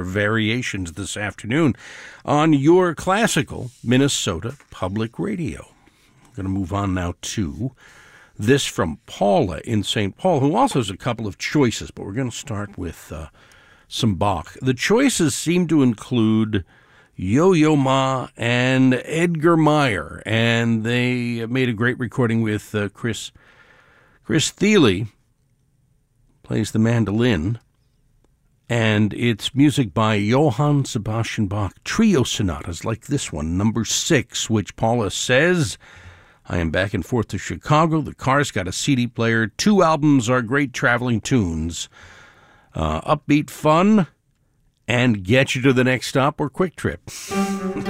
for variations this afternoon on your classical Minnesota Public Radio. I'm going to move on now to this from Paula in St. Paul, who also has a couple of choices, but we're going to start with some Bach. The choices seem to include Yo-Yo Ma and Edgar Meyer, and they made a great recording with Chris Thile, plays the mandolin, and it's music by Johann Sebastian Bach, trio sonatas like this one, number 6, which Paula says, I am back and forth to Chicago. The car's got a CD player. 2 albums are great traveling tunes. Upbeat fun and get you to the next stop or quick trip.